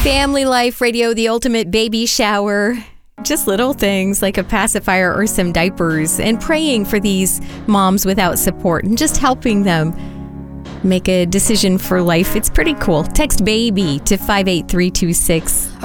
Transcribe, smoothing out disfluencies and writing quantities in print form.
Family Life Radio, the ultimate baby shower. Just little things like a pacifier or some diapers, and praying for these moms without support and just helping them make a decision for life. It's pretty cool. Text BABY to 58326.